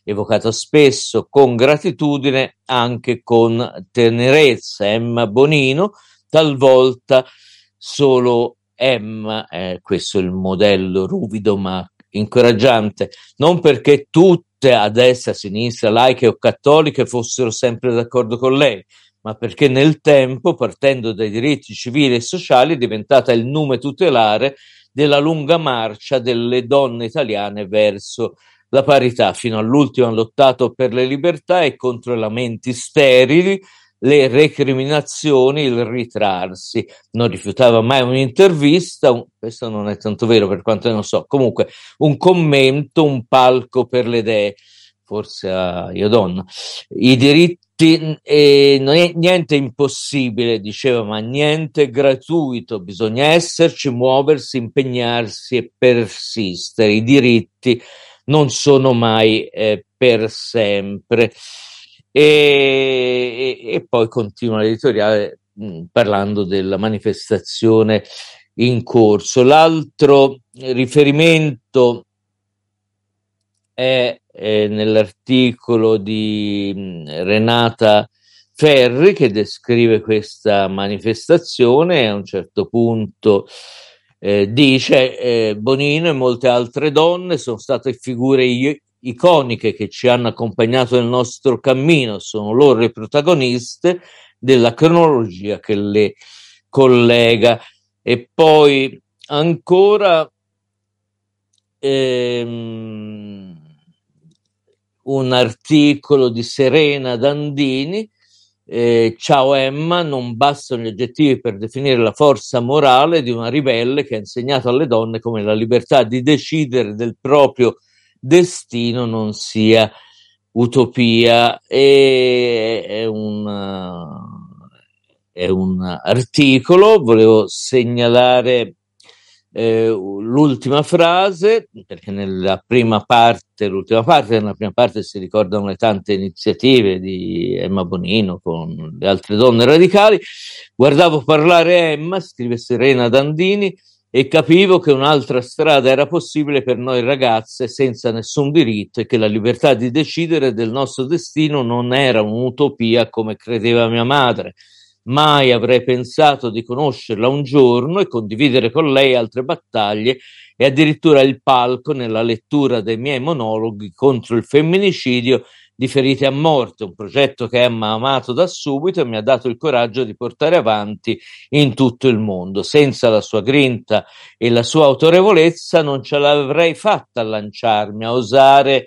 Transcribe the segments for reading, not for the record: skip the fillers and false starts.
evocato spesso con gratitudine, anche con tenerezza. Emma Bonino, talvolta solo Emma, questo è il modello ruvido ma incoraggiante, non perché tutte a destra, a sinistra, laiche o cattoliche fossero sempre d'accordo con lei, ma perché nel tempo, partendo dai diritti civili e sociali, è diventata il nume tutelare della lunga marcia delle donne italiane verso la parità. Fino all'ultimo ha lottato per le libertà e contro i lamenti sterili, le recriminazioni, il ritrarsi. Non rifiutava mai un'intervista, questo non è tanto vero per quanto ne so, comunque un commento, un palco per le idee, forse a Io Donna. I diritti, non è niente impossibile, diceva, ma niente gratuito, bisogna esserci, muoversi, impegnarsi e persistere. I diritti non sono mai per sempre. E poi continua l'editoriale parlando della manifestazione in corso. L'altro riferimento è nell'articolo di Renata Ferri, che descrive questa manifestazione e a un certo punto dice Bonino e molte altre donne sono state figure iconiche che ci hanno accompagnato nel nostro cammino, sono loro le protagoniste della cronologia che le collega. E poi ancora un articolo di Serena Dandini, ciao Emma, non bastano gli aggettivi per definire la forza morale di una ribelle che ha insegnato alle donne come la libertà di decidere del proprio destino non sia utopia. È un articolo, volevo segnalare l'ultima frase, perché nella prima parte si ricordano le tante iniziative di Emma Bonino con le altre donne radicali. Guardavo parlare Emma, scrive Serena Dandini, e capivo che un'altra strada era possibile per noi ragazze senza nessun diritto e che la libertà di decidere del nostro destino non era un'utopia come credeva mia madre. Mai avrei pensato di conoscerla un giorno e condividere con lei altre battaglie e addirittura il palco nella lettura dei miei monologhi contro il femminicidio di Ferite a morte, un progetto che Emma ha amato da subito e mi ha dato il coraggio di portare avanti in tutto il mondo. Senza la sua grinta e la sua autorevolezza non ce l'avrei fatta a lanciarmi, a osare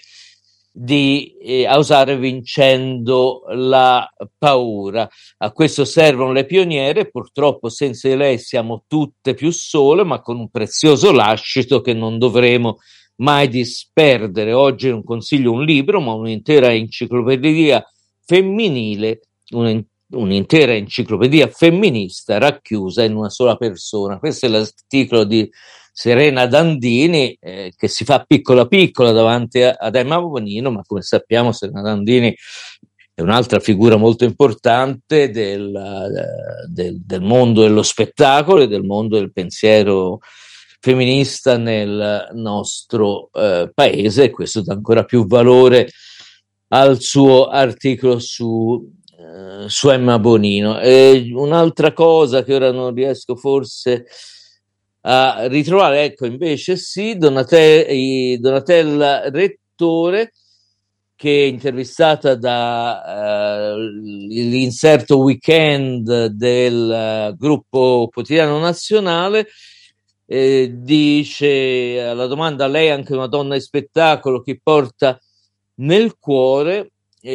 vincendo la paura. A questo servono le pioniere, purtroppo senza di lei siamo tutte più sole, ma con un prezioso lascito che non dovremo mai disperdere. Oggi non consiglio un libro, ma un'intera enciclopedia femminile, un'intera enciclopedia femminista racchiusa in una sola persona. Questo è l'articolo di Serena Dandini, che si fa piccola piccola davanti ad Emma Bonino, ma come sappiamo Serena Dandini è un'altra figura molto importante del mondo dello spettacolo e del mondo del pensiero femminista nel nostro paese, e questo dà ancora più valore al suo articolo su Emma Bonino. Un'altra cosa che ora non riesco forse a ritrovare, ecco, invece sì, Donatella Rettore, che è intervistata da l'inserto weekend del gruppo Quotidiano Nazionale, dice alla domanda: lei è anche una donna di spettacolo che porta nel cuore,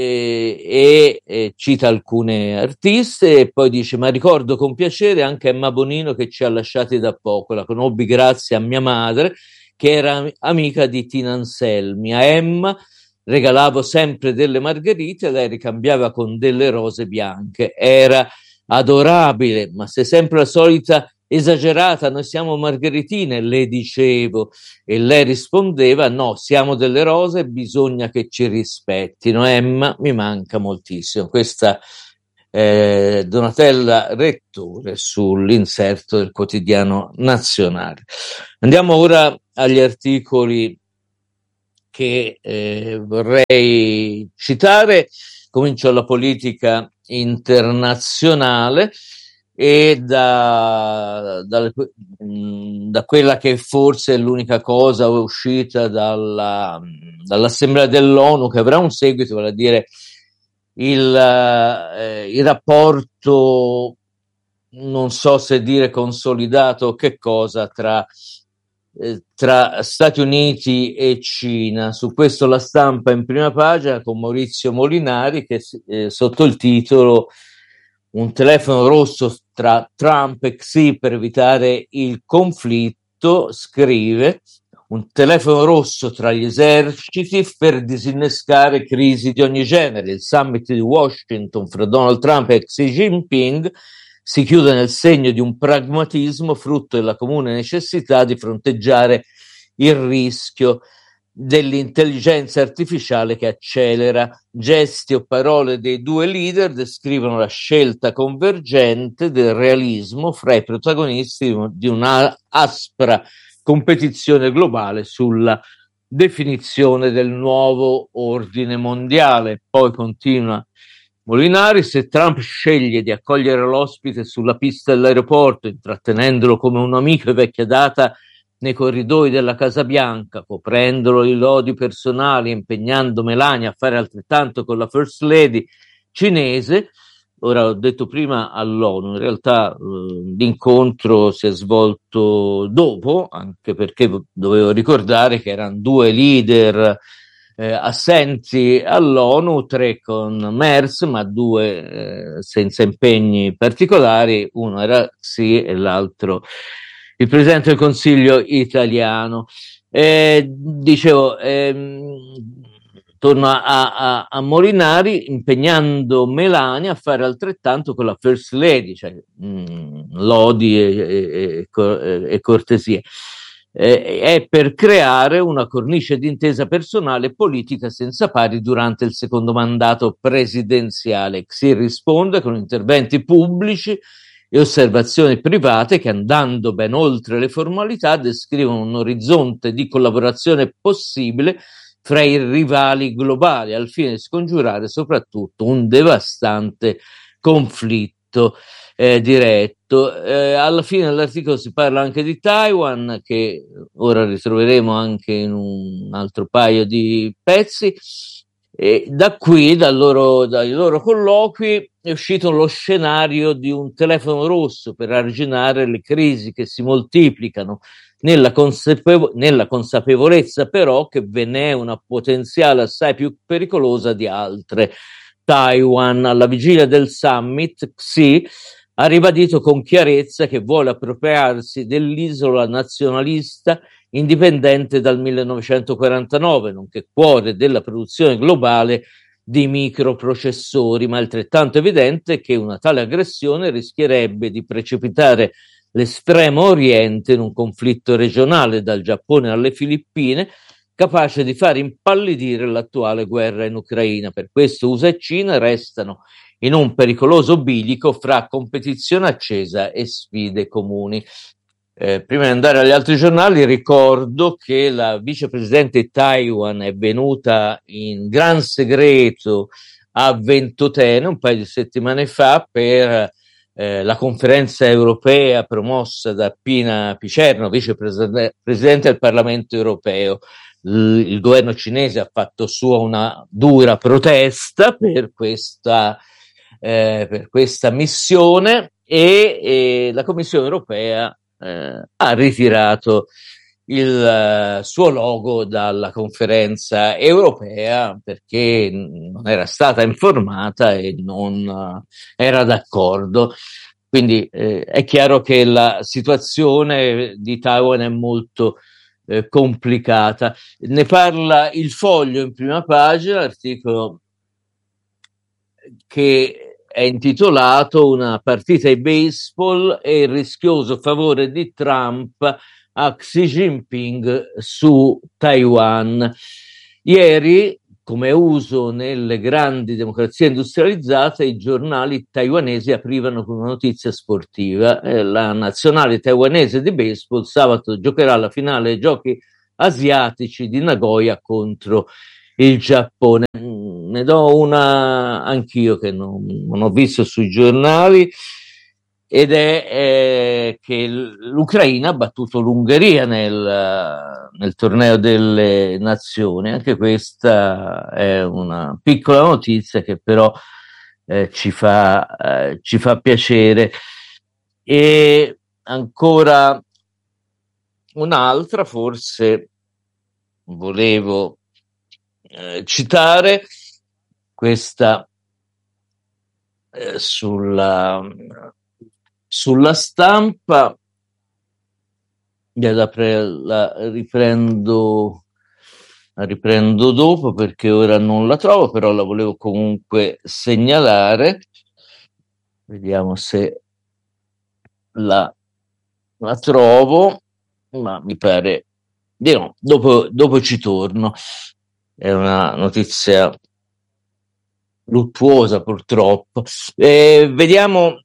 e cita alcune artiste, e poi dice: ma ricordo con piacere anche Emma Bonino che ci ha lasciati da poco, la conobbi grazie a mia madre che era amica di Tina Anselmi. A Emma regalavo sempre delle margherite, lei ricambiava con delle rose bianche, era adorabile, ma sei sempre la solita esagerata, noi siamo margheritine, le dicevo, e lei rispondeva: no, siamo delle rose, bisogna che ci rispettino. Emma mi manca moltissimo. Questa Donatella Rettore sull'inserto del Quotidiano Nazionale. Andiamo ora agli articoli che vorrei citare. Comincio dalla politica internazionale e da quella che forse è l'unica cosa uscita dall'Assemblea dell'ONU che avrà un seguito, vale a dire il rapporto, non so se dire consolidato o che cosa, tra Stati Uniti e Cina. Su questo la Stampa in prima pagina con Maurizio Molinari che sotto il titolo "Un telefono rosso tra Trump e Xi per evitare il conflitto" scrive: "Un telefono rosso tra gli eserciti per disinnescare crisi di ogni genere. Il summit di Washington fra Donald Trump e Xi Jinping si chiude nel segno di un pragmatismo frutto della comune necessità di fronteggiare il rischio dell'intelligenza artificiale che accelera. Gesti o parole dei due leader descrivono la scelta convergente del realismo fra i protagonisti di una aspra competizione globale sulla definizione del nuovo ordine mondiale". Poi continua Molinari: "Se Trump sceglie di accogliere l'ospite sulla pista dell'aeroporto, intrattenendolo come un amico e vecchia data nei corridoi della Casa Bianca, coprendolo di lodi personali, impegnando Melania a fare altrettanto con la First Lady cinese". Ora, ho detto prima all'ONU, in realtà l'incontro si è svolto dopo, anche perché dovevo ricordare che erano due leader assenti all'ONU, 3 con MERS, ma 2 senza impegni particolari. Uno era Xi e l'altro il Presidente del Consiglio italiano. Dicevo, torno a Molinari, impegnando Melania a fare altrettanto con la First Lady, cioè lodi e cortesie. È per creare una cornice di intesa personale e politica senza pari durante il secondo mandato presidenziale. Xi risponde con interventi pubblici e osservazioni private che, andando ben oltre le formalità, descrivono un orizzonte di collaborazione possibile fra i rivali globali, al fine di scongiurare soprattutto un devastante conflitto diretto. Alla fine dell'articolo si parla anche di Taiwan, che ora ritroveremo anche in un altro paio di pezzi. E da qui, dai loro colloqui, è uscito lo scenario di un telefono rosso per arginare le crisi che si moltiplicano, nella consapevolezza però che ve n'è una potenziale assai più pericolosa di altre. Taiwan, alla vigilia del summit, Xi ha ribadito con chiarezza che vuole appropriarsi dell'isola nazionalista indipendente dal 1949, nonché cuore della produzione globale di microprocessori, ma è altrettanto evidente che una tale aggressione rischierebbe di precipitare l'Estremo Oriente in un conflitto regionale, dal Giappone alle Filippine, capace di far impallidire l'attuale guerra in Ucraina. Per questo USA e Cina restano in un pericoloso bilico fra competizione accesa e sfide comuni. Prima di andare agli altri giornali, ricordo che la vicepresidente di Taiwan è venuta in gran segreto a Ventotene un paio di settimane fa per la conferenza europea promossa da Pina Picerno, vicepresidente del Parlamento europeo. Il governo cinese ha fatto sua una dura protesta per questa missione e la Commissione europea ha ritirato il suo logo dalla conferenza europea perché non era stata informata e non era d'accordo. Quindi è chiaro che la situazione di Taiwan è molto complicata. Ne parla il Foglio in prima pagina, articolo che è intitolato "Una partita di baseball e il rischioso favore di Trump a Xi Jinping su Taiwan". Ieri, come uso nelle grandi democrazie industrializzate, i giornali taiwanesi aprivano con una notizia sportiva. La nazionale taiwanese di baseball sabato giocherà la finale dei giochi asiatici di Nagoya contro il Giappone. Ne do una anch'io che non ho visto sui giornali, ed è che l'Ucraina ha battuto l'Ungheria nel torneo delle nazioni. Anche questa è una piccola notizia che però ci fa piacere. E ancora un'altra, forse volevo citare questa sulla stampa. La riprendo dopo perché ora non la trovo, però la volevo comunque segnalare. Vediamo se la trovo, ma mi pare di no. Dopo ci torno. È una notizia luttuosa, purtroppo. Vediamo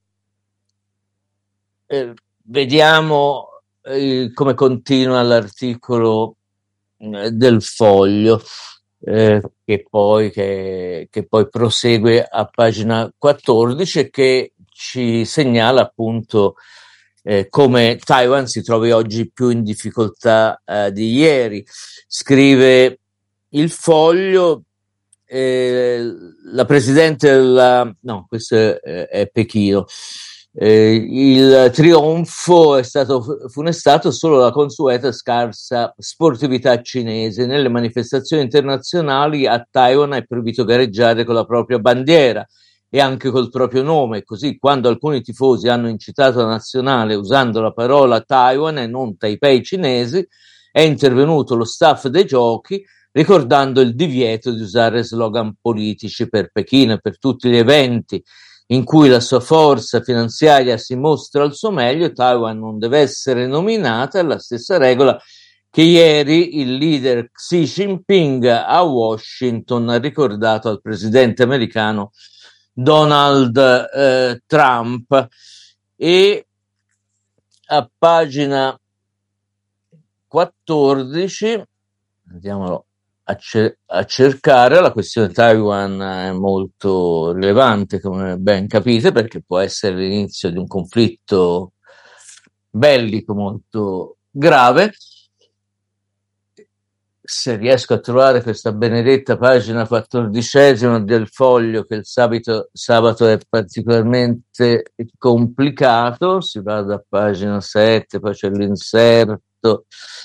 come continua l'articolo del Foglio, che poi prosegue a pagina 14 e che ci segnala appunto come Taiwan si trovi oggi più in difficoltà di ieri. Scrive il Foglio, la presidente no, questo è Pechino. Il trionfo è stato funestato solo la consueta scarsa sportività cinese. Nelle manifestazioni internazionali a Taiwan è proibito gareggiare con la propria bandiera e anche col proprio nome. Così, quando alcuni tifosi hanno incitato la nazionale usando la parola Taiwan e non Taipei cinesi, è intervenuto lo staff dei giochi ricordando il divieto di usare slogan politici. Per Pechino e per tutti gli eventi in cui la sua forza finanziaria si mostra al suo meglio, Taiwan non deve essere nominata. È la stessa regola che ieri il leader Xi Jinping a Washington ha ricordato al presidente americano Donald Trump. E a pagina 14, andiamolo a cercare, la questione Taiwan è molto rilevante, come ben capite, perché può essere l'inizio di un conflitto bellico molto grave. Se riesco a trovare questa benedetta pagina 14 del Foglio, che il sabato è particolarmente complicato, si va da pagina 7, poi c'è l'inserto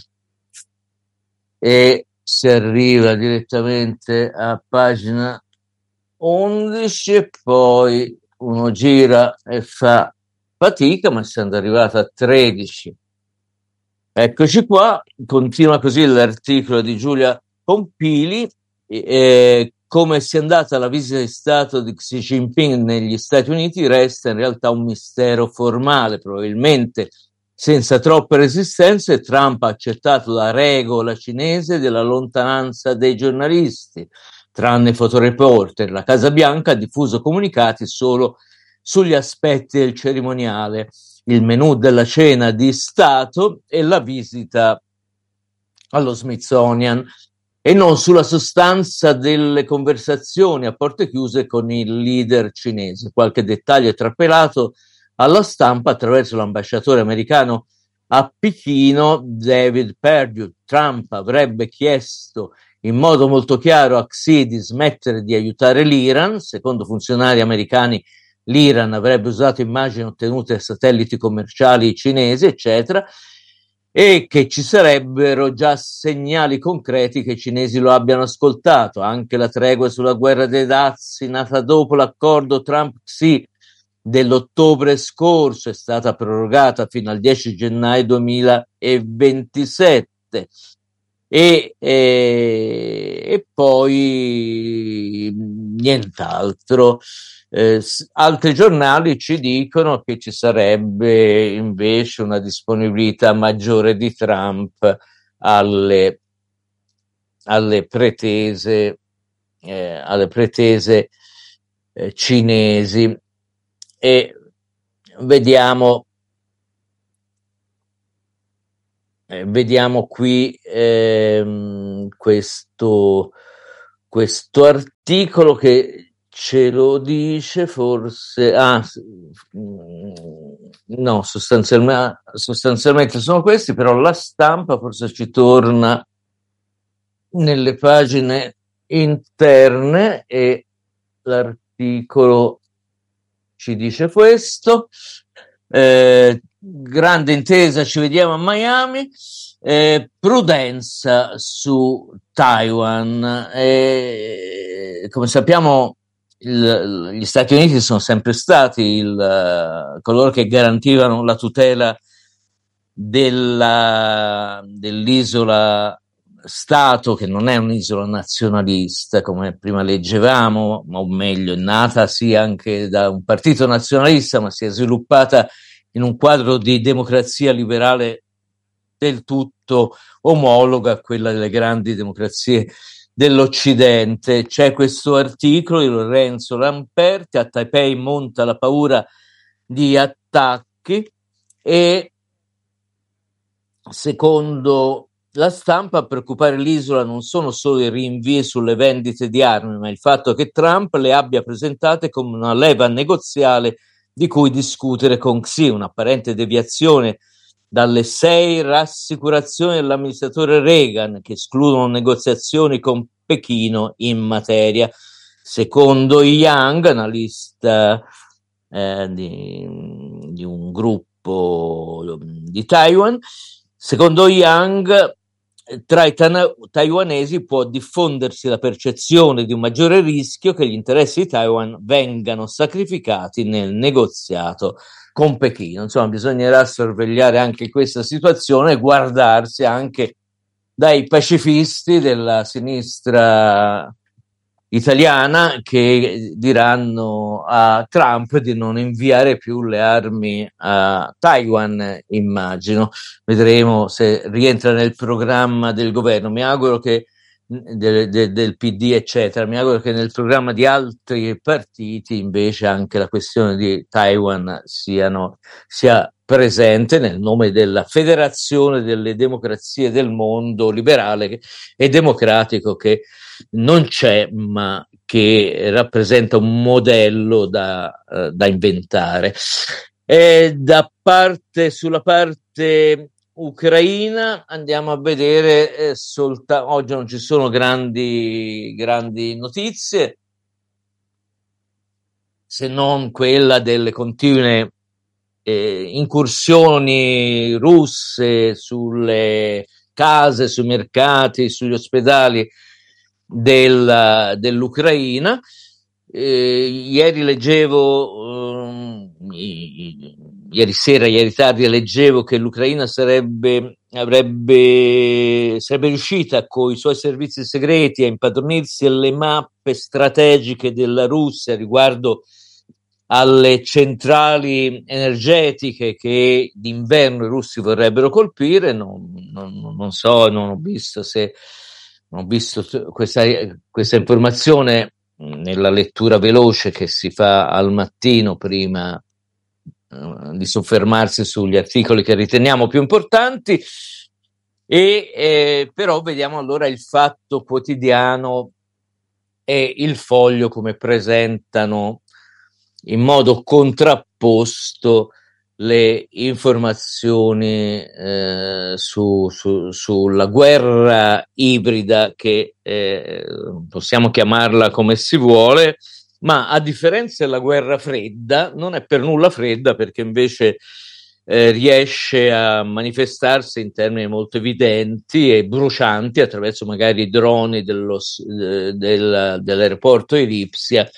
e si arriva direttamente a pagina 11 e poi uno gira e fa fatica, ma essendo arrivato a 13. Eccoci qua, continua così l'articolo di Giulia Pompili. Come sia andata la visita di Stato di Xi Jinping negli Stati Uniti resta in realtà un mistero formale. Probabilmente senza troppe resistenze, Trump ha accettato la regola cinese della lontananza dei giornalisti. Tranne fotoreporter, la Casa Bianca ha diffuso comunicati solo sugli aspetti del cerimoniale, il menù della cena di Stato e la visita allo Smithsonian, e non sulla sostanza delle conversazioni a porte chiuse con il leader cinese. Qualche dettaglio è trapelato alla stampa attraverso l'ambasciatore americano a Pechino, David Perdue. Trump avrebbe chiesto in modo molto chiaro a Xi di smettere di aiutare l'Iran. Secondo funzionari americani, l'Iran avrebbe usato immagini ottenute da satelliti commerciali cinesi, eccetera, e che ci sarebbero già segnali concreti che i cinesi lo abbiano ascoltato. Anche la tregua sulla guerra dei dazi, nata dopo l'accordo Trump-Xi dell'ottobre scorso, è stata prorogata fino al 10 gennaio 2027. E poi nient'altro. Altri giornali ci dicono che ci sarebbe invece una disponibilità maggiore di Trump alle pretese cinesi. E vediamo vediamo qui questo articolo che ce lo dice, forse, no, sostanzialmente sono questi, però La Stampa forse ci torna nelle pagine interne e l'articolo ci dice questo. Grande intesa, ci vediamo a Miami. Prudenza su Taiwan. Come sappiamo, gli Stati Uniti sono sempre stati coloro che garantivano la tutela dell'isola Stato, che non è un'isola nazionalista come prima leggevamo, o meglio è nata sì anche da un partito nazionalista, ma si è sviluppata in un quadro di democrazia liberale del tutto omologa a quella delle grandi democrazie dell'Occidente. C'è questo articolo di Lorenzo Lamperti: a Taipei monta la paura di attacchi, e secondo La Stampa a preoccupare l'isola non sono solo i rinvii sulle vendite di armi, ma il fatto che Trump le abbia presentate come una leva negoziale di cui discutere con Xi, un'apparente deviazione dalle 6 rassicurazioni dell'amministratore Reagan che escludono negoziazioni con Pechino in materia. Secondo Yang, analista di un gruppo di Taiwan, secondo Yang, tra i taiwanesi può diffondersi la percezione di un maggiore rischio che gli interessi di Taiwan vengano sacrificati nel negoziato con Pechino. Insomma, bisognerà sorvegliare anche questa situazione e guardarsi anche dai pacifisti della sinistra italiana che diranno a Trump di non inviare più le armi a Taiwan, immagino. Vedremo se rientra nel programma del governo. Mi auguro che del PD eccetera, mi auguro che nel programma di altri partiti invece anche la questione di Taiwan sia presente nel nome della Federazione delle Democrazie del Mondo liberale e democratico, che non c'è, ma che rappresenta un modello da inventare. Sulla parte ucraina andiamo a vedere oggi non ci sono grandi notizie, se non quella delle continue incursioni russe sulle case, sui mercati, sugli ospedali dell'Ucraina. Ieri tardi leggevo che l'Ucraina sarebbe riuscita con i suoi servizi segreti a impadronirsi delle mappe strategiche della Russia riguardo alle centrali energetiche che d'inverno i russi vorrebbero colpire. Non so, non ho visto questa informazione nella lettura veloce che si fa al mattino prima di soffermarsi sugli articoli che riteniamo più importanti. Però vediamo allora il Fatto Quotidiano e il Foglio come presentano in modo contrapposto le informazioni sulla guerra ibrida, che possiamo chiamarla come si vuole, ma a differenza della guerra fredda non è per nulla fredda, perché invece riesce a manifestarsi in termini molto evidenti e brucianti attraverso magari i droni dell'aeroporto di Lipsia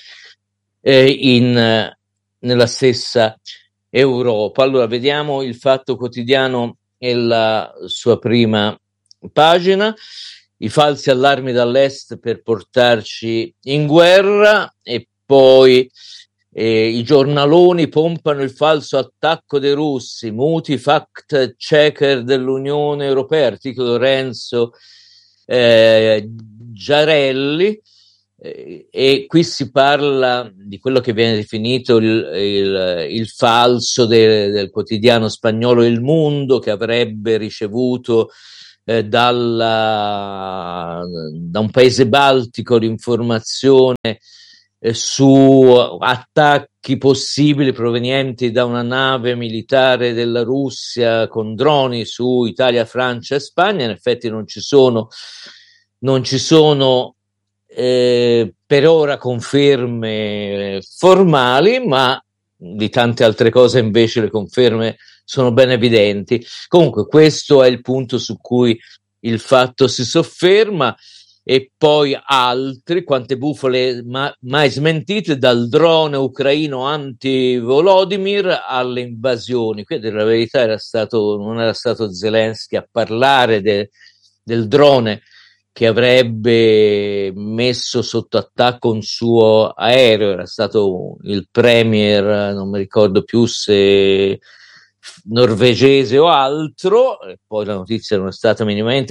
nella stessa Europa. Allora vediamo il Fatto Quotidiano e la sua prima pagina: i falsi allarmi dall'est per portarci in guerra, e poi i giornaloni pompano il falso attacco dei russi, muti fact checker dell'Unione Europea, articolo Lorenzo Giarelli. e qui si parla di quello che viene definito il falso del quotidiano spagnolo Il Mundo, che avrebbe ricevuto da un paese baltico l'informazione su attacchi possibili provenienti da una nave militare della Russia con droni su Italia, Francia e Spagna. In effetti non ci sono per ora conferme formali, ma di tante altre cose invece le conferme sono ben evidenti. Comunque questo è il punto su cui il Fatto si sofferma, e poi altri, quante bufale mai smentite, dal drone ucraino anti-Volodymyr alle invasioni. Quindi la verità non era stato Zelensky a parlare del drone che avrebbe messo sotto attacco un suo aereo, era stato il premier, non mi ricordo più se norvegese o altro, poi la notizia non è stata minimamente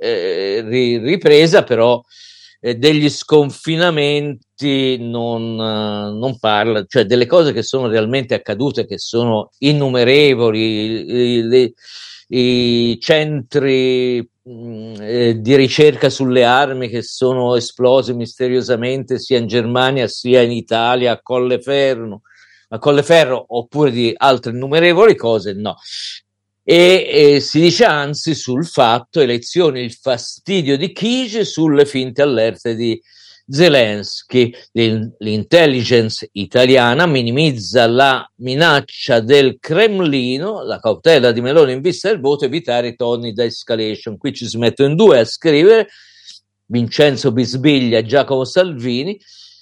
ripresa, però degli sconfinamenti non parla, cioè delle cose che sono realmente accadute, che sono innumerevoli, i centri di ricerca sulle armi che sono esplosi misteriosamente sia in Germania sia in Italia a Colleferro, oppure di altre innumerevoli cose, no. E si dice anzi sul Fatto: elezioni, il fastidio di Chigi sulle finte allerte di Zelensky. L'intelligence italiana minimizza la minaccia del Cremlino, la cautela di Meloni in vista del voto, evitare i toni da escalation. Qui ci si mettono in due a scrivere Vincenzo Bisbiglia e Giacomo Salvini.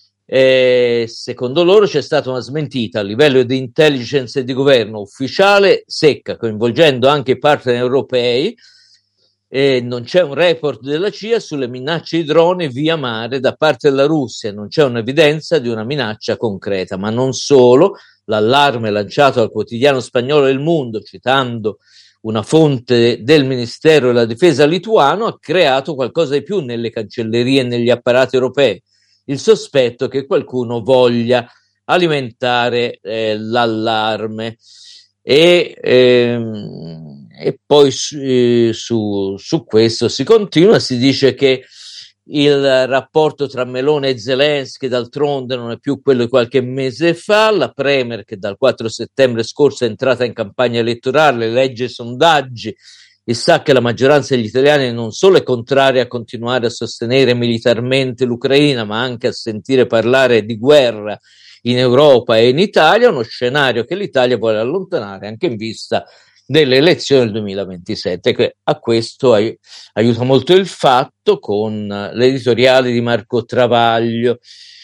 Secondo loro c'è stata una smentita a livello di intelligence e di governo ufficiale secca, coinvolgendo anche i partner europei. Non c'è un report della CIA sulle minacce di droni via mare da parte della Russia, non c'è un'evidenza di una minaccia concreta. Ma non solo, l'allarme lanciato dal quotidiano spagnolo Il Mundo, citando una fonte del Ministero della Difesa lituano, ha creato qualcosa di più nelle cancellerie e negli apparati europei: il sospetto che qualcuno voglia alimentare l'allarme. E poi su questo si continua, si dice che il rapporto tra Meloni e Zelensky d'altronde non è più quello di qualche mese fa. La Premier, che dal 4 settembre scorso è entrata in campagna elettorale, legge i sondaggi e sa che la maggioranza degli italiani non solo è contraria a continuare a sostenere militarmente l'Ucraina, ma anche a sentire parlare di guerra in Europa e in Italia, uno scenario che l'Italia vuole allontanare anche in vista delle elezioni del 2027. A questo aiuta molto il Fatto, con l'editoriale di Marco Travaglio,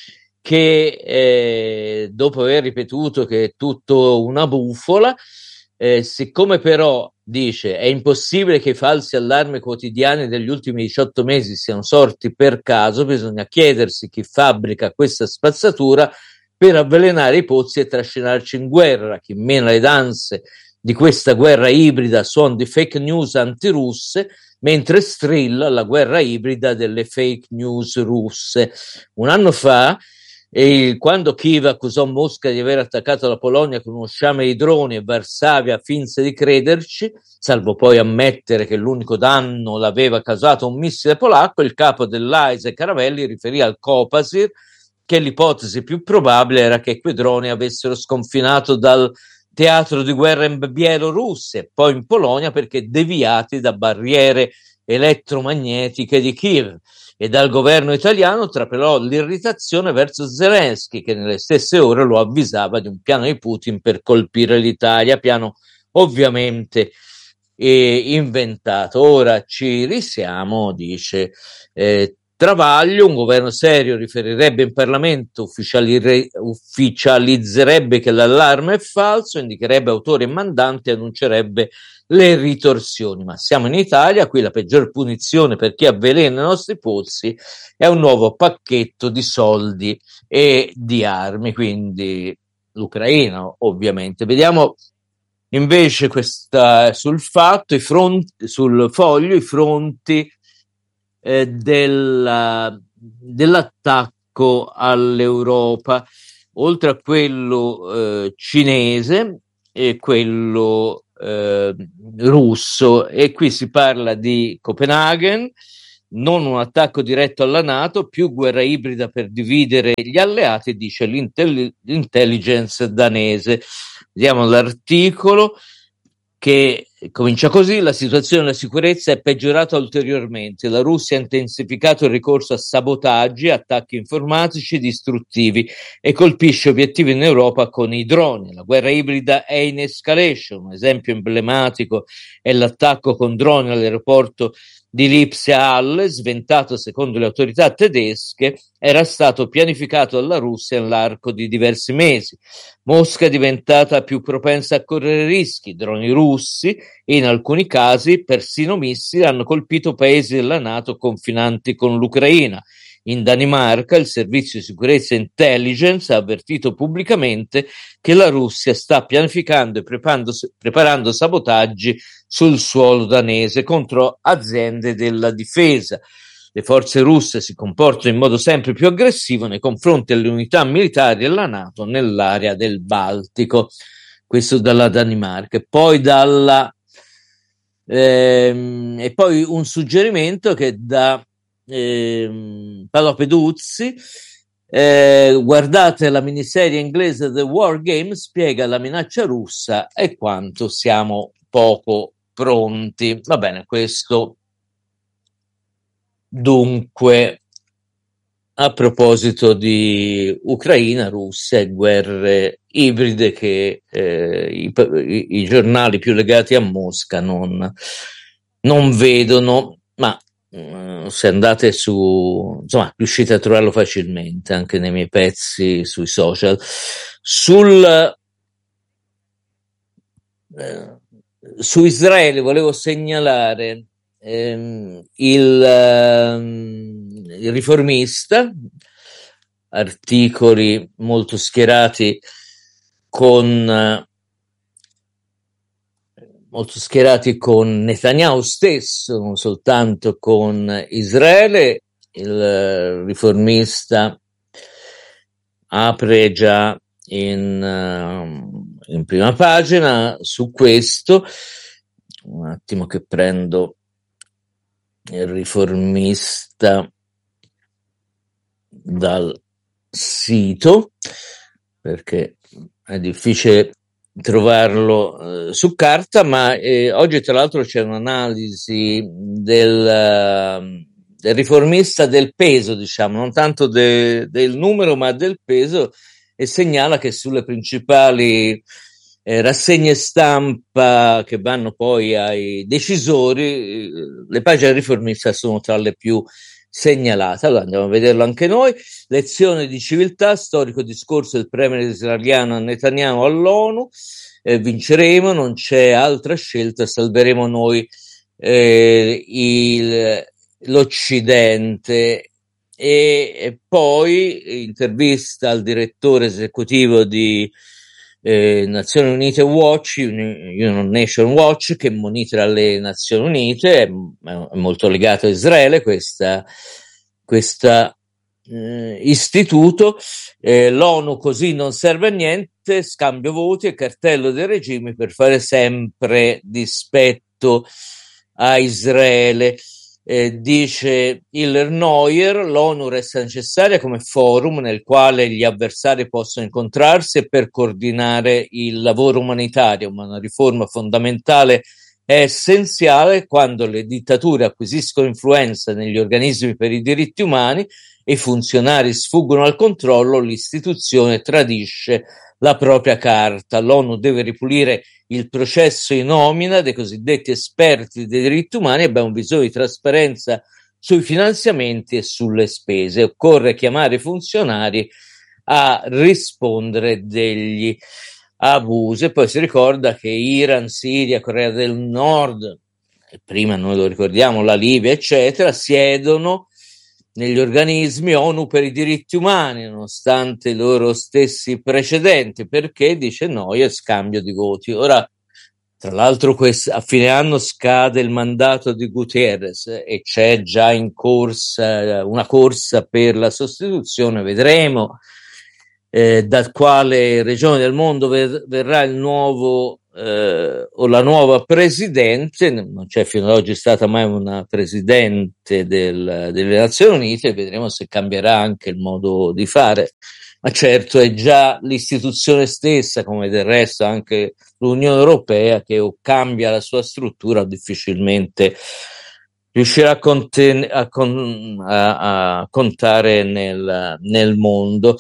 che dopo aver ripetuto che è tutto una bufola, siccome però dice è impossibile che i falsi allarmi quotidiani degli ultimi 18 mesi siano sorti per caso, bisogna chiedersi chi fabbrica questa spazzatura per avvelenare i pozzi e trascinarci in guerra. Chi mena le danze di questa guerra ibrida suon di fake news antirusse, mentre strilla la guerra ibrida delle fake news russe. Un anno fa, quando Kiev accusò Mosca di aver attaccato la Polonia con uno sciame di droni e Varsavia finse di crederci, salvo poi ammettere che l'unico danno l'aveva causato un missile polacco, il capo dell'AISE Caravelli riferì al Copasir che l'ipotesi più probabile era che quei droni avessero sconfinato dal teatro di guerra in Bielorussia e poi in Polonia perché deviati da barriere elettromagnetiche di Kiev. E dal governo italiano trapelò l'irritazione verso Zelensky, che nelle stesse ore lo avvisava di un piano di Putin per colpire l'Italia, piano ovviamente inventato. Ora ci risiamo, dice Travaglio, un governo serio riferirebbe in Parlamento, ufficializzerebbe che l'allarme è falso, indicherebbe autori e mandanti e annuncerebbe le ritorsioni. Ma siamo in Italia, qui la peggior punizione per chi avvelena i nostri pozzi è un nuovo pacchetto di soldi e di armi, quindi l'Ucraina ovviamente. Vediamo invece sul Fatto, sul Foglio, i fronti dell'attacco attacco all'Europa, oltre a quello cinese e quello russo, e qui si parla di Copenaghen, non un attacco diretto alla NATO, più guerra ibrida per dividere gli alleati, dice l'intelligence danese. Vediamo l'articolo che comincia così: la situazione della sicurezza è peggiorata ulteriormente. La Russia ha intensificato il ricorso a sabotaggi, attacchi informatici distruttivi e colpisce obiettivi in Europa con i droni. La guerra ibrida è in escalation. Un esempio emblematico è l'attacco con droni all'aeroporto di Lipsia-Halle, sventato secondo le autorità tedesche, era stato pianificato dalla Russia nell'arco di diversi mesi. Mosca è diventata più propensa a correre rischi. Droni russi e in alcuni casi persino missili hanno colpito paesi della NATO confinanti con l'Ucraina. In Danimarca il servizio di sicurezza e intelligence ha avvertito pubblicamente che la Russia sta pianificando e preparando sabotaggi sul suolo danese contro aziende della difesa. Le forze russe si comportano in modo sempre più aggressivo nei confronti delle unità militari della NATO nell'area del Baltico. Questo dalla Danimarca. E poi e poi un suggerimento che dà Paolo Peduzzi. Guardate la miniserie inglese The War Game, spiega la minaccia russa e quanto siamo poco pronti. Va bene, questo dunque a proposito di Ucraina, Russia e guerre ibride che i giornali più legati a Mosca non vedono, ma se andate su, insomma, riuscite a trovarlo facilmente anche nei miei pezzi sui social. Su Israele volevo segnalare il Riformista, articoli molto schierati con Netanyahu stesso, non soltanto con Israele. Il Riformista apre già in prima pagina su questo. Un attimo che prendo il Riformista dal sito, perché è difficile trovarlo su carta, ma oggi tra l'altro c'è un'analisi del Riformista del peso, diciamo, non tanto del numero ma del peso, e segnala che sulle principali rassegne stampa che vanno poi ai decisori, le pagine del Riformista sono tra le più segnalate. Allora andiamo a vederlo anche noi. Lezione di civiltà, storico discorso del premier israeliano Netanyahu all'ONU. Vinceremo, non c'è altra scelta, salveremo noi l'Occidente. E poi intervista al direttore esecutivo di Nazioni Unite Watch, United Nation Watch, che monitora le Nazioni Unite, è molto legato a Israele questa istituto. L'ONU così non serve a niente, scambio voti e cartello dei regimi per fare sempre dispetto a Israele. Dice Hiller Neuer, l'ONU resta necessaria come forum nel quale gli avversari possono incontrarsi per coordinare il lavoro umanitario, ma una riforma fondamentale è essenziale quando le dittature acquisiscono influenza negli organismi per i diritti umani e i funzionari sfuggono al controllo, l'istituzione tradisce la propria carta. L'ONU deve ripulire il processo di nomina dei cosiddetti esperti dei diritti umani. Abbiamo bisogno di trasparenza sui finanziamenti e sulle spese. Occorre chiamare i funzionari a rispondere degli abusi. E poi si ricorda che Iran, Siria, Corea del Nord, e prima noi lo ricordiamo, la Libia, eccetera, siedono negli organismi ONU per i diritti umani, nonostante i loro stessi precedenti, perché, dice Neuer, scambio di voti. Ora, Tra l'altro a fine anno scade il mandato di Guterres e c'è già in corsa una corsa per la sostituzione. Vedremo da quale regione del mondo verrà il nuovo o la nuova presidente. Non c'è fino ad oggi stata mai una presidente delle Nazioni Unite, vedremo se cambierà anche il modo di fare. Ma certo è già l'istituzione stessa, come del resto anche l'Unione Europea, che o cambia la sua struttura o difficilmente riuscirà a contare nel mondo.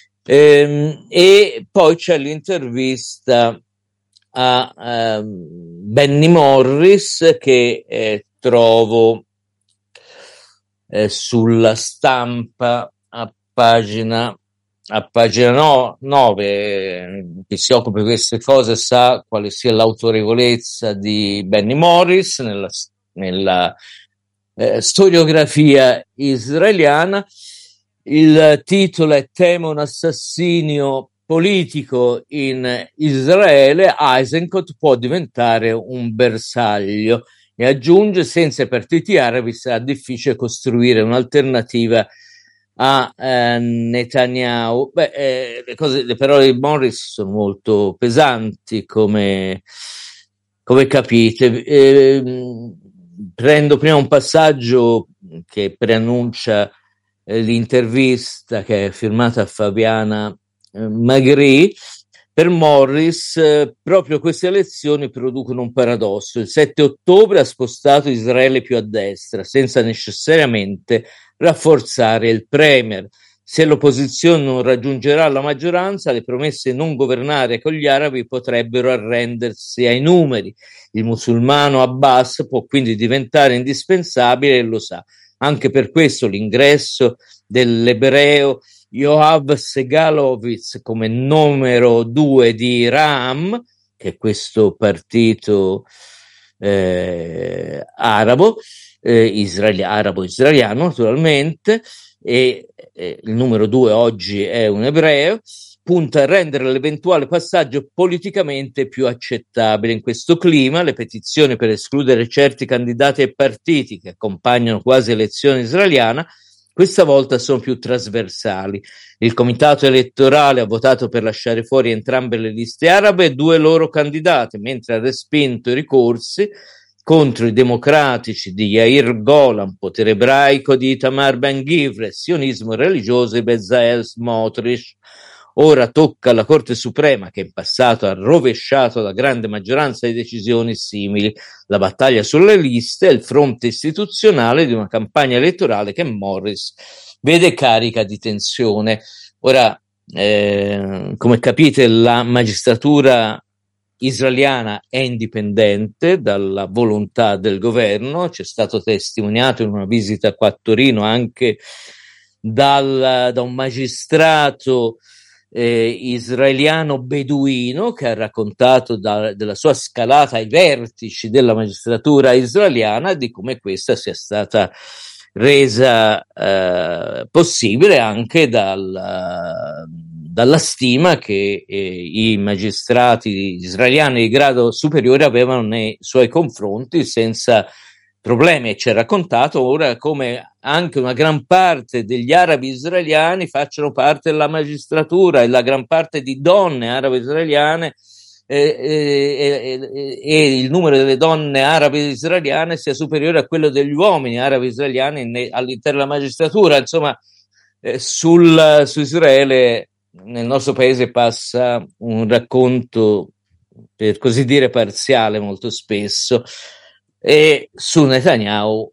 E poi c'è l'intervista a Benny Morris che trovo sulla Stampa a pagina 9. Chi si occupa di queste cose sa quale sia l'autorevolezza di Benny Morris nella storiografia israeliana. Il titolo è "Temo un assassinio politico in Israele, Eisenkot può diventare un bersaglio", e aggiunge: "Senza i partiti arabi sarà difficile costruire un'alternativa a Netanyahu". Le parole di Morris sono molto pesanti, come capite. Prendo prima un passaggio che preannuncia l'intervista, che è firmata a Fabiana Magri. Per Morris proprio queste elezioni producono un paradosso. Il 7 ottobre ha spostato Israele più a destra, senza necessariamente rafforzare il premier. Se l'opposizione non raggiungerà la maggioranza, le promesse di non governare con gli arabi potrebbero arrendersi ai numeri. Il musulmano Abbas può quindi diventare indispensabile, e lo sa. Anche per questo l'ingresso dell'ebreo Yoav Segalovitz come numero 2 di Ram, che è questo partito arabo israeliano naturalmente, e il numero 2 oggi è un ebreo, punta a rendere l'eventuale passaggio politicamente più accettabile. In questo clima, le petizioni per escludere certi candidati e partiti che accompagnano quasi l'elezione israeliana questa volta sono più trasversali. Il comitato elettorale ha votato per lasciare fuori entrambe le liste arabe e 2 loro candidate, mentre ha respinto i ricorsi contro i democratici di Yair Golan, potere ebraico di Itamar Ben-Gvir, sionismo religioso di Bezalel Smotrich. Ora tocca alla Corte Suprema, che in passato ha rovesciato la grande maggioranza di decisioni simili. La battaglia sulle liste è il fronte istituzionale di una campagna elettorale che Morris vede carica di tensione. Ora, come capite, la magistratura israeliana è indipendente dalla volontà del governo. C'è stato testimoniato in una visita qua a Torino anche da un magistrato israeliano beduino, che ha raccontato della sua scalata ai vertici della magistratura israeliana, di come questa sia stata resa possibile anche dalla stima che i magistrati israeliani di grado superiore avevano nei suoi confronti senza problemi. E ci ha raccontato ora come anche una gran parte degli arabi israeliani facciano parte della magistratura, e la gran parte di donne arabe israeliane e il numero delle donne arabe israeliane sia superiore a quello degli uomini arabi israeliani all'interno della magistratura. Insomma, su Israele nel nostro paese passa un racconto, per così dire, parziale molto spesso, e su Netanyahu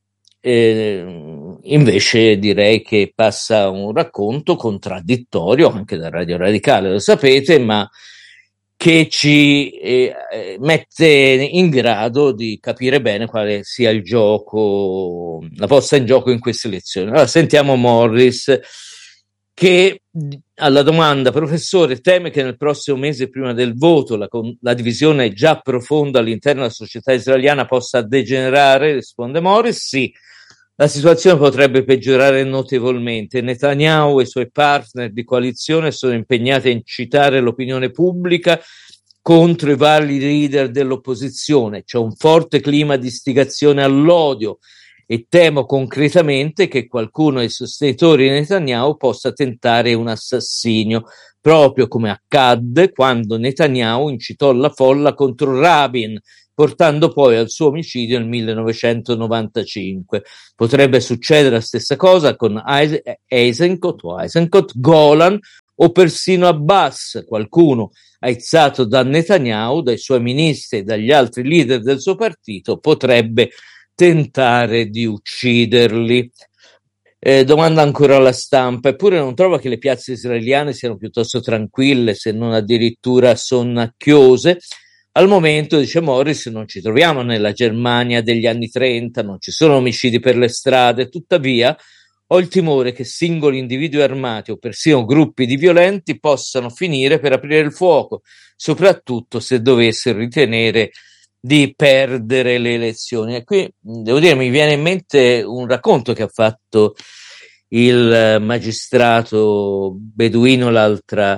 invece direi che passa un racconto contraddittorio, anche da Radio Radicale, lo sapete, ma che ci mette in grado di capire bene quale sia il gioco, la posta in gioco in queste elezioni. Allora sentiamo Morris, che alla domanda: professore, teme che nel prossimo mese prima del voto la divisione già profonda all'interno della società israeliana possa degenerare? Risponde Morris: sì, la situazione potrebbe peggiorare notevolmente. Netanyahu e i suoi partner di coalizione sono impegnati a incitare l'opinione pubblica contro i vari leader dell'opposizione. C'è un forte clima di istigazione all'odio e temo concretamente che qualcuno dei sostenitori di Netanyahu possa tentare un assassinio, proprio come accadde quando Netanyahu incitò la folla contro Rabin, portando poi al suo omicidio nel 1995. Potrebbe succedere la stessa cosa con Eisenkot, Golan o persino Abbas, qualcuno aizzato da Netanyahu, dai suoi ministri e dagli altri leader del suo partito, potrebbe tentare di ucciderli. Domanda ancora alla stampa: eppure non trova che le piazze israeliane siano piuttosto tranquille, se non addirittura sonnacchiose? Al momento, dice Morris, non ci troviamo nella Germania degli anni 30, non ci sono omicidi per le strade, tuttavia ho il timore che singoli individui armati o persino gruppi di violenti possano finire per aprire il fuoco, soprattutto se dovessero ritenere di perdere le elezioni. E qui devo dire, mi viene in mente un racconto che ha fatto il magistrato beduino l'altra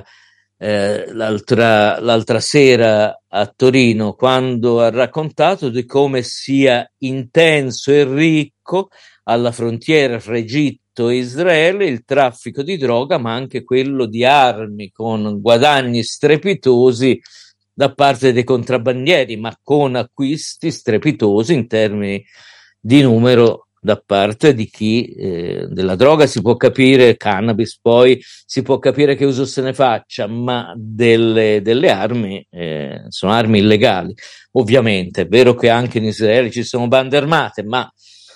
sera a Torino, quando ha raccontato di come sia intenso e ricco alla frontiera fra Egitto e Israele il traffico di droga, ma anche quello di armi, con guadagni strepitosi da parte dei contrabbandieri, ma con acquisti strepitosi in termini di numero da parte di chi della droga si può capire, cannabis poi si può capire che uso se ne faccia, ma delle armi sono armi illegali. Ovviamente è vero che anche in Israele ci sono bande armate, ma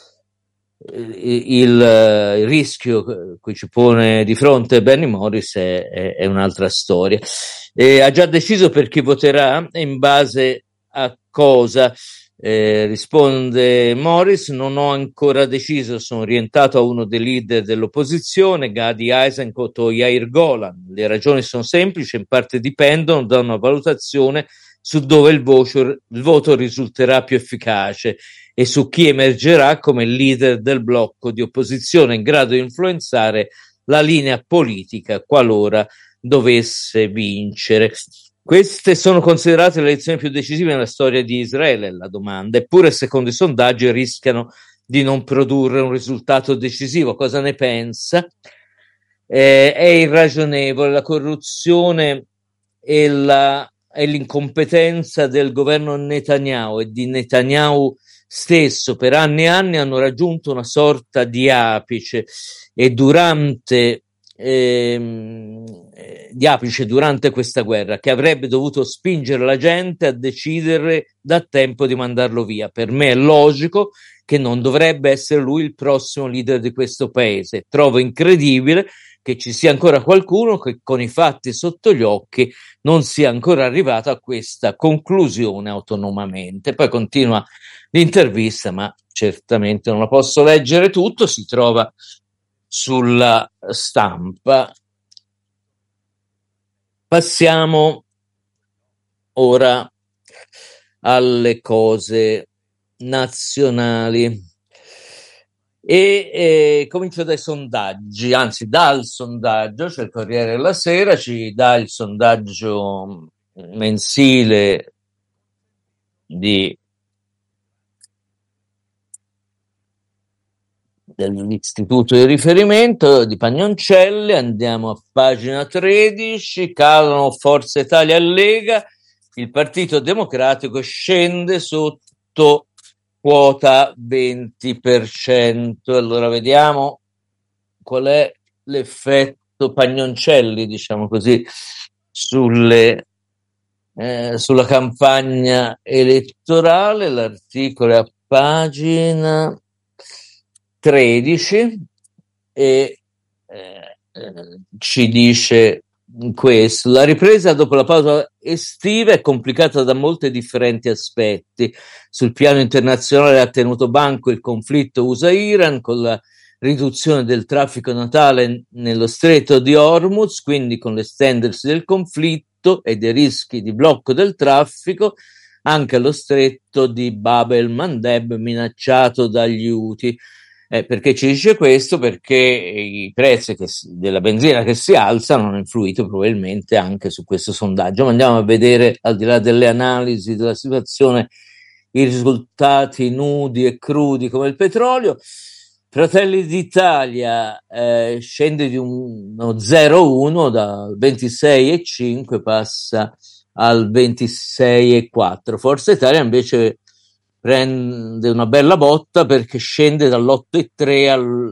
il rischio cui ci pone di fronte Benny Morris è un'altra storia. Ha già deciso per chi voterà e in base a cosa? Risponde Morris: non ho ancora deciso, sono orientato a uno dei leader dell'opposizione, Gadi Eisenkot o Yair Golan. Le ragioni sono semplici, in parte dipendono da una valutazione su dove il voto risulterà più efficace e su chi emergerà come leader del blocco di opposizione in grado di influenzare la linea politica qualora dovesse vincere. Queste sono considerate le elezioni più decisive nella storia di Israele, la domanda, eppure secondo i sondaggi rischiano di non produrre un risultato decisivo. Cosa ne pensa? È irragionevole, la corruzione e l'incompetenza del governo Netanyahu e di Netanyahu stesso per anni e anni hanno raggiunto una sorta di apice e durante questa guerra, che avrebbe dovuto spingere la gente a decidere da tempo di mandarlo via. Per me è logico che non dovrebbe essere lui il prossimo leader di questo paese. Trovo incredibile che ci sia ancora qualcuno che con i fatti sotto gli occhi non sia ancora arrivato a questa conclusione autonomamente. Poi continua l'intervista, ma certamente non la posso leggere tutto, si trova sulla stampa. Passiamo ora alle cose nazionali e comincio dai sondaggi, anzi dal sondaggio, cioè il Corriere della Sera ci dà il sondaggio mensile dell'istituto di riferimento di Pagnoncelli. Andiamo a pagina 13, calano Forza Italia e Lega, il Partito Democratico scende sotto quota 20%. Allora vediamo qual è l'effetto Pagnoncelli, diciamo così, sulla campagna elettorale. L'articolo è a pagina 13 e ci dice questo: la ripresa dopo la pausa estiva è complicata da molti differenti aspetti. Sul piano internazionale ha tenuto banco il conflitto USA-Iran con la riduzione del traffico navale nello stretto di Hormuz, quindi con l'estendersi del conflitto e dei rischi di blocco del traffico anche allo stretto di Bab el-Mandeb minacciato dagli Houthi. Perché ci dice questo? Perché i prezzi della benzina che si alzano hanno influito probabilmente anche su questo sondaggio. Ma andiamo a vedere, al di là delle analisi della situazione, i risultati nudi e crudi come il petrolio. Fratelli d'Italia scende di uno 0,1, dal 26,5 passa al 26,4. Forza Italia invece prende una bella botta perché scende dall'8,3 al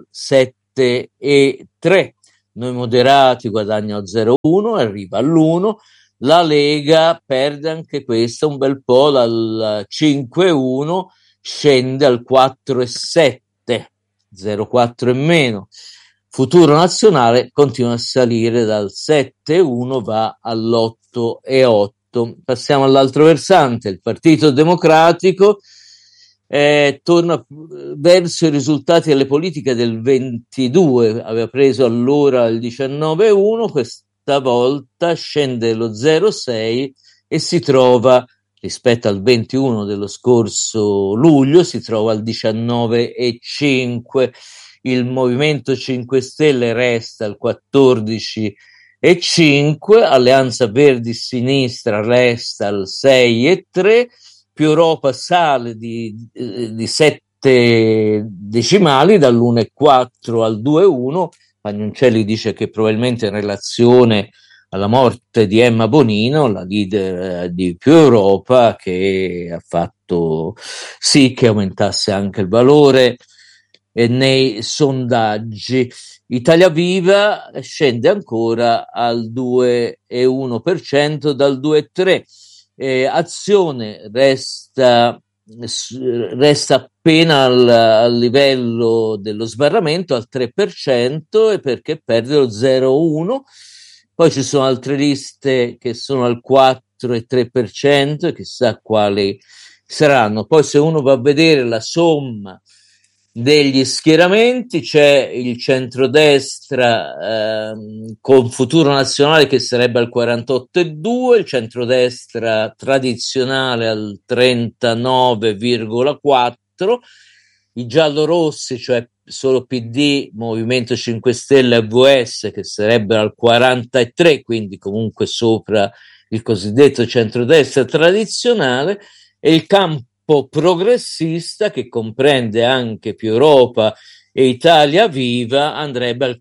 7,3. Noi moderati guadagnano 0,1 e arriva all'1. La Lega perde anche questa un bel po', dal 5,1 scende al 4,7, 0,4 in meno. Futuro Nazionale continua a salire, dal 7,1 va all'8,8. Passiamo all'altro versante, il Partito Democratico torna verso i risultati delle politiche del 22, aveva preso allora il 19,1, questa volta scende lo 0,6 e si trova, rispetto al 21 dello scorso luglio, si trova al 19,5. Il Movimento 5 Stelle resta al 14,5, Alleanza Verdi Sinistra resta al 6,3, Più Europa sale di 7 decimali, dall'1,4 al 2,1. Pagnoncelli dice che probabilmente in relazione alla morte di Emma Bonino, la leader di Più Europa, che ha fatto sì che aumentasse anche il valore nei sondaggi. Italia Viva scende ancora al 2,1% dal 2,3%. Azione resta appena al livello dello sbarramento, al 3%, e perché perde lo 0,1%. Poi ci sono altre liste che sono al 4 e 3%, e chissà quali saranno. Poi se uno va a vedere la somma degli schieramenti, c'è il centrodestra con Futuro Nazionale che sarebbe al 48,2, il centrodestra tradizionale al 39,4, i giallorossi, cioè solo PD, Movimento 5 Stelle e VS, che sarebbero al 43, quindi comunque sopra il cosiddetto centrodestra tradizionale, e il campo progressista, che comprende anche Più Europa e Italia Viva, andrebbe al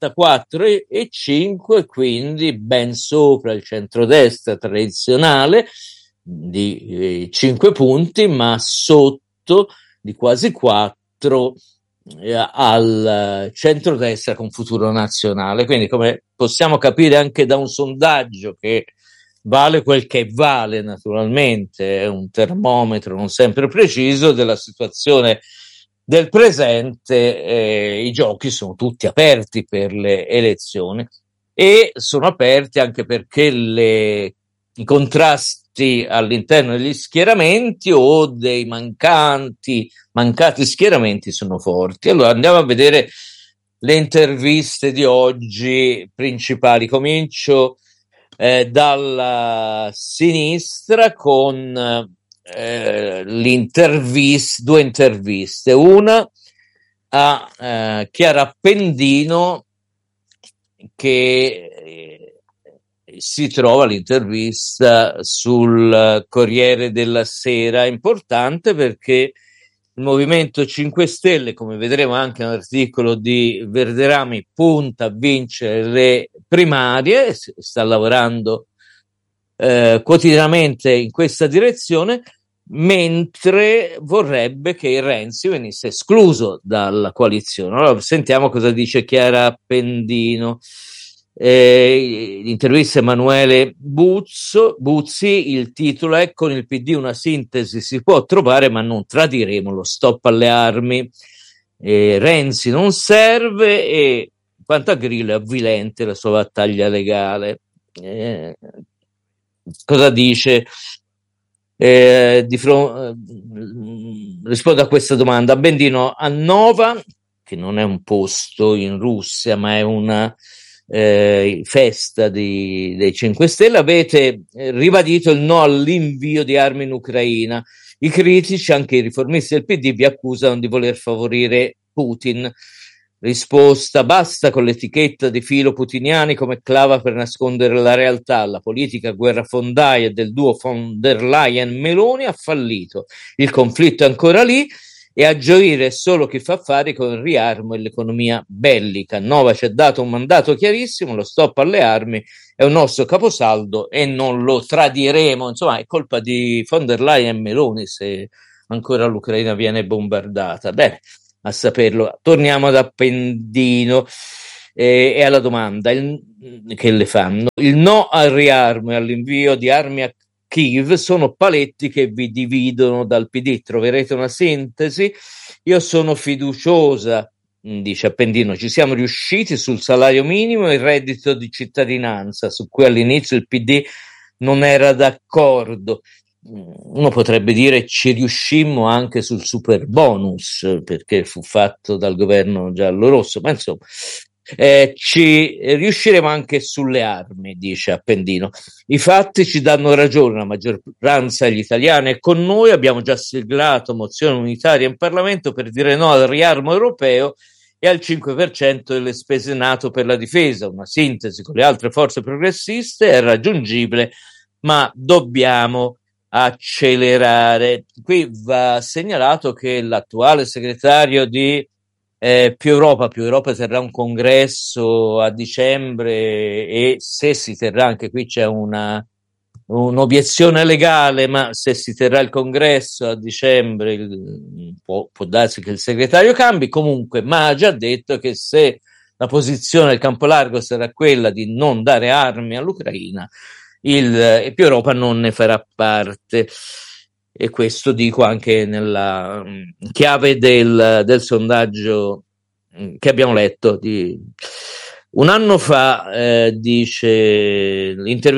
44,5, quindi ben sopra il centrodestra tradizionale di 5 punti, ma sotto di quasi 4 al centrodestra con Futuro Nazionale. Quindi, come possiamo capire anche da un sondaggio che vale quel che vale, naturalmente, è un termometro non sempre preciso della situazione del presente, i giochi sono tutti aperti per le elezioni, e sono aperti anche perché i contrasti all'interno degli schieramenti o dei mancati schieramenti sono forti. Allora andiamo a vedere le interviste di oggi principali. Comincio dalla sinistra con due interviste, una a Chiara Appendino, che si trova l'intervista sul Corriere della Sera, importante perché il Movimento 5 Stelle, come vedremo anche nell'articolo di Verderami, punta a vincere le primarie, sta lavorando quotidianamente in questa direzione, mentre vorrebbe che Renzi venisse escluso dalla coalizione. Allora sentiamo cosa dice Chiara Appendino. L'intervista Emanuele Buzzi, il titolo è: con il PD una sintesi si può trovare, ma non tradiremo lo stop alle armi. Renzi non serve, e quanto a Grillo è avvilente la sua battaglia legale. Cosa dice? Rispondo a questa domanda. Appendino: a Nova, che non è un posto in Russia ma è una festa dei 5 Stelle, avete ribadito il no all'invio di armi in Ucraina. I critici, anche i riformisti del PD, vi accusano di voler favorire Putin. Risposta: basta con l'etichetta di filo putiniani come clava per nascondere la realtà. La politica guerrafondaia del duo von der Leyen-Meloni ha fallito. Il conflitto è ancora lì e a gioire è solo chi fa affari con il riarmo e l'economia bellica. Nova ci ha dato un mandato chiarissimo: lo stop alle armi è un nostro caposaldo e non lo tradiremo. Insomma, è colpa di von der Leyen-Meloni se ancora l'Ucraina viene bombardata. Bene, a saperlo. Torniamo ad Appendino e alla domanda che le fanno. Il no al riarmo e all'invio di armi a Kiev sono paletti che vi dividono dal PD. Troverete una sintesi? Io sono fiduciosa, dice Appendino. Ci siamo riusciti sul salario minimo e il reddito di cittadinanza, su cui all'inizio il PD non era d'accordo. Uno potrebbe dire ci riuscimmo anche sul super bonus, perché fu fatto dal governo giallo-rosso, ma insomma ci riusciremo anche sulle armi, dice Appendino. I fatti ci danno ragione, la maggioranza degli italiani è con noi, abbiamo già siglato mozione unitaria in Parlamento per dire no al riarmo europeo e al 5% delle spese NATO per la difesa. Una sintesi con le altre forze progressiste è raggiungibile, ma dobbiamo accelerare. Qui va segnalato che l'attuale segretario di Più Europa terrà un congresso a dicembre e se si terrà, anche qui c'è un'obiezione legale, ma se si terrà il congresso a dicembre può darsi che il segretario cambi comunque, ma ha già detto che se la posizione del campo largo sarà quella di non dare armi all'Ucraina, il Più Europa non ne farà parte. E questo dico anche nella chiave del sondaggio che abbiamo letto. Un anno fa, dice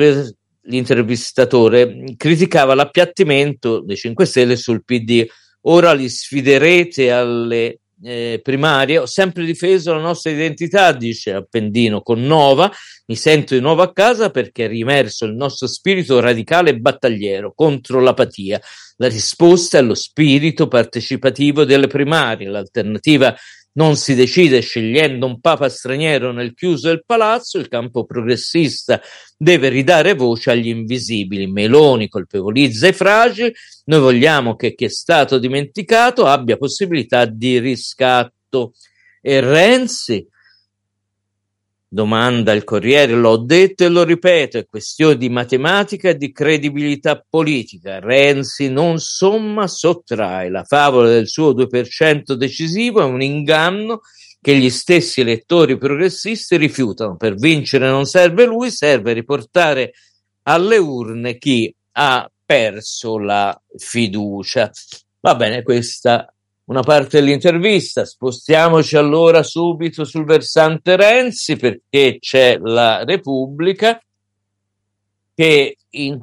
l'intervistatore, criticava l'appiattimento dei 5 Stelle sul PD. Ora li sfiderete alle primarie. Ho sempre difeso la nostra identità, dice Appendino, con Nova. Mi sento di nuovo a casa perché è riemerso il nostro spirito radicale e battagliero contro l'apatia. La risposta è lo spirito partecipativo delle primarie. L'alternativa non si decide scegliendo un papa straniero nel chiuso del palazzo. Il campo progressista deve ridare voce agli invisibili. Meloni colpevolizza i fragili. Noi vogliamo che chi è stato dimenticato abbia possibilità di riscatto. E Renzi? Domanda il Corriere. L'ho detto e lo ripeto, è questione di matematica e di credibilità politica. Renzi non somma, sottrae. La favola del suo 2% decisivo è un inganno che gli stessi elettori progressisti rifiutano. Per vincere non serve lui, serve riportare alle urne chi ha perso la fiducia. Va bene, questa una parte dell'intervista. Spostiamoci allora subito sul versante Renzi, perché c'è la Repubblica che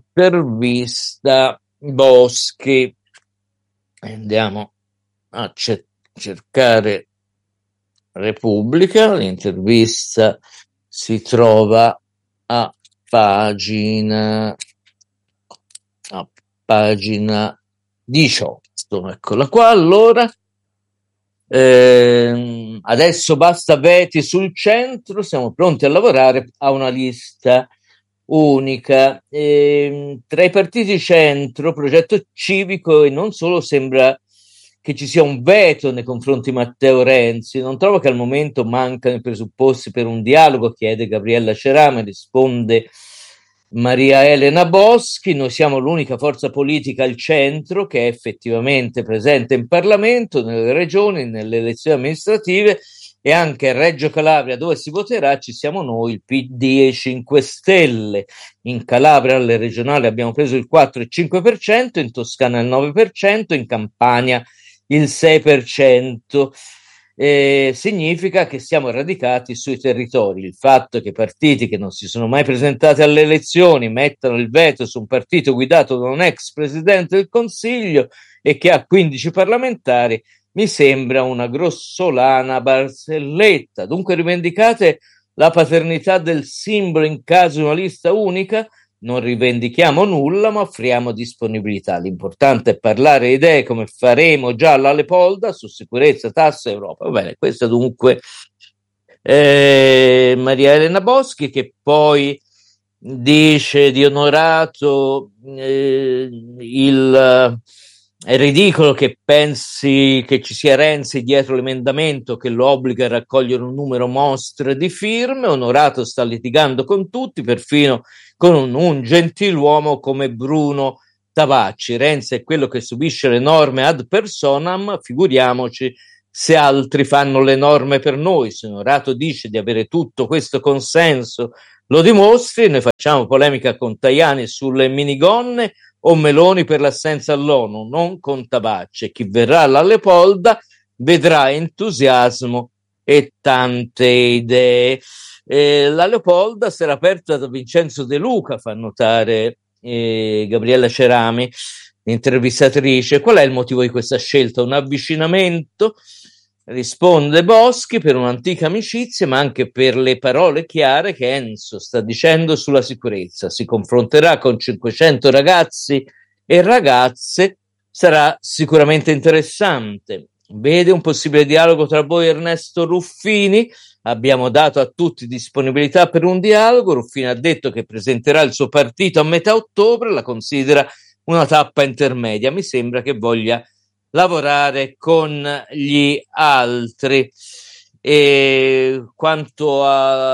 intervista Boschi. Andiamo a cercare Repubblica. L'intervista si trova a pagina 18. Eccola qua. Allora, adesso basta veti sul centro, siamo pronti a lavorare a una lista unica. Tra i partiti centro, progetto civico e non solo, sembra che ci sia un veto nei confronti di Matteo Renzi. Non trovo che al momento mancano i presupposti per un dialogo, chiede Gabriella Cerame, risponde Maria Elena Boschi. Noi siamo l'unica forza politica al centro che è effettivamente presente in Parlamento, nelle regioni, nelle elezioni amministrative e anche a Reggio Calabria, dove si voterà, ci siamo noi, il PD e i 5 Stelle. In Calabria alle regionali abbiamo preso il 4 e 5%, in Toscana il 9%, in Campania il 6%. Significa che siamo radicati sui territori. Il fatto che partiti che non si sono mai presentati alle elezioni mettano il veto su un partito guidato da un ex presidente del Consiglio e che ha 15 parlamentari mi sembra una grossolana barzelletta. Dunque rivendicate la paternità del simbolo in caso di una lista unica? non rivendichiamo nulla, ma offriamo disponibilità. L'importante è parlare idee come faremo già alla Lepolda su sicurezza, tasse, Europa. Va bene, questo dunque Maria Elena Boschi, che poi dice di Onorato è ridicolo che pensi che ci sia Renzi dietro l'emendamento che lo obbliga a raccogliere un numero mostre di firme. Onorato sta litigando con tutti, perfino con un gentiluomo come Bruno Tabacci. Renzi è quello che subisce le norme ad personam, figuriamoci se altri fanno le norme per noi. Se Onorato dice di avere tutto questo consenso, lo dimostri. Noi facciamo polemica con Tajani sulle minigonne o Meloni per l'assenza all'ONU, non con Tabacci. Chi verrà alla Lepolda vedrà entusiasmo e tante idee. La Leopolda sarà aperta da Vincenzo De Luca, fa notare Gabriella Cerami, intervistatrice. Qual è il motivo di questa scelta? Un avvicinamento, risponde Boschi, per un'antica amicizia, ma anche per le parole chiare che Enzo sta dicendo sulla sicurezza. Si confronterà con 500 ragazzi e ragazze, sarà sicuramente interessante. Vede un possibile dialogo tra voi e Ernesto Ruffini? Abbiamo dato a tutti disponibilità per un dialogo. Ruffini ha detto che presenterà il suo partito a metà ottobre, la considera una tappa intermedia. Mi sembra che voglia lavorare con gli altri. E quanto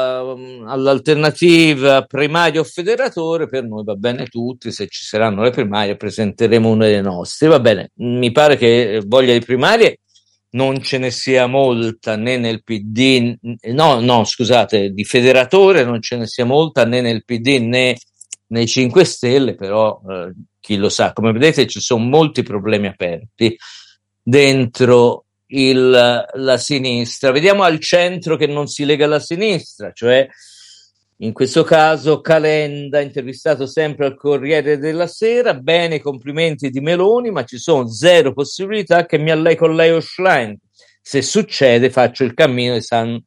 all'alternativa primario o federatore, per noi va bene tutti. Se ci saranno le primarie presenteremo una delle nostre. Va bene, mi pare che voglia di primarie non ce ne sia molta né nel PD, scusate, di federatore non ce ne sia molta né nel PD né nei 5 Stelle, però chi lo sa. Come vedete ci sono molti problemi aperti dentro la sinistra. Vediamo al centro che non si lega alla sinistra, cioè in questo caso Calenda, intervistato sempre al Corriere della Sera. Bene i complimenti di Meloni, ma ci sono zero possibilità che mi allei con Leo Schlein. Se succede faccio il cammino di San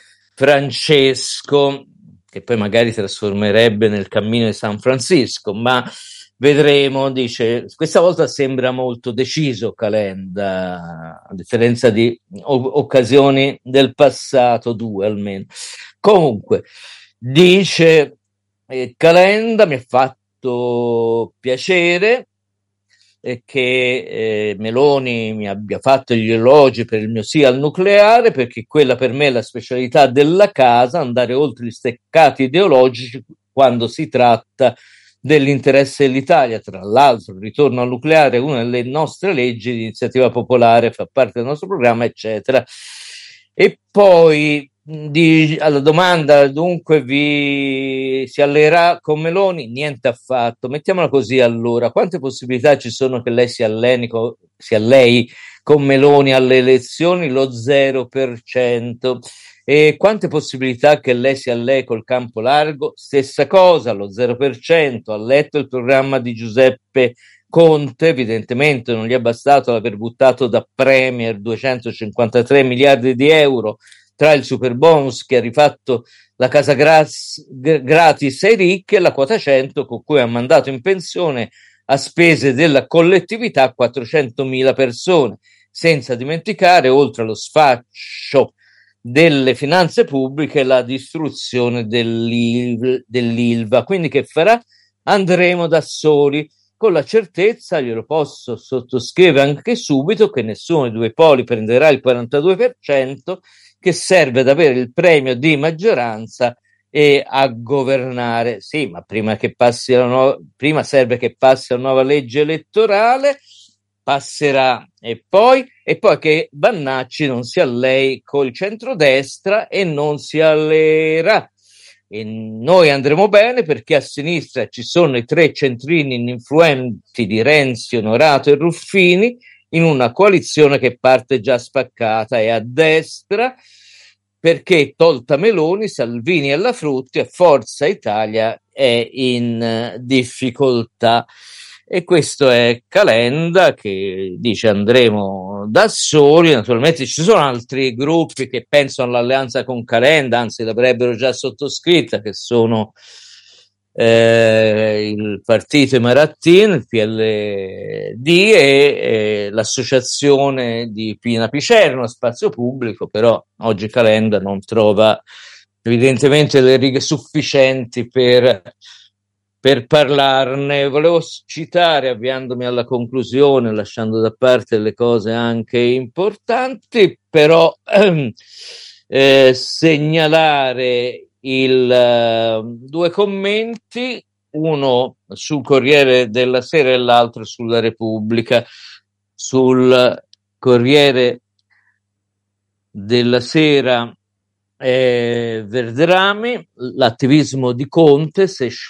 Francesco, che poi magari trasformerebbe nel cammino di San Francisco, ma vedremo. Dice, questa volta sembra molto deciso Calenda, a differenza di occasioni del passato, 2 almeno. Comunque, dice Calenda, mi ha fatto piacere che Meloni mi abbia fatto gli elogi per il mio sì al nucleare, perché quella per me è la specialità della casa, andare oltre gli steccati ideologici quando si tratta dell'interesse dell'Italia. Tra l'altro, il ritorno al nucleare è una delle nostre leggi di iniziativa popolare, fa parte del nostro programma, eccetera. E poi alla domanda, dunque si alleerà con Meloni? Niente affatto. Mettiamola così allora: quante possibilità ci sono che lei si allei con Meloni alle elezioni? Lo 0%. E quante possibilità che lei si allei col campo largo? Stessa cosa, lo 0%. Ha letto il programma di Giuseppe Conte? Evidentemente non gli è bastato l'aver buttato da Premier 253 miliardi di euro tra il super bonus che ha rifatto la casa gratis ai ricchi e la quota 100 con cui ha mandato in pensione a spese della collettività 400.000 persone, senza dimenticare, oltre allo sfascio delle finanze pubbliche, la distruzione dell'Ilva. Quindi che farà? Andremo da soli, con la certezza, glielo posso sottoscrivere anche subito, che nessuno dei due poli prenderà il 42%, che serve ad avere il premio di maggioranza e a governare. Sì, ma prima serve che passi la nuova legge elettorale, passerà, e poi che Vannacci non si allei col centrodestra e non si alleerà. E noi andremo bene perché a sinistra ci sono i 3 centrini ininfluenti di Renzi, Onorato e Ruffini, in una coalizione che parte già spaccata, e a destra perché, tolta Meloni, Salvini e la Frutti, a Forza Italia è in difficoltà. E questo è Calenda, che dice andremo da soli. Naturalmente ci sono altri gruppi che pensano all'alleanza con Calenda, anzi l'avrebbero già sottoscritta, che sono il partito Marattin, il PLD e l'associazione di Pina Picerno, Spazio Pubblico, però oggi Calenda non trova evidentemente le righe sufficienti per parlarne. Volevo citare, avviandomi alla conclusione, lasciando da parte le cose anche importanti, però segnalare due commenti, uno sul Corriere della Sera e l'altro sulla Repubblica. Sul Corriere della Sera, Verdrami, l'attivismo di Conte, se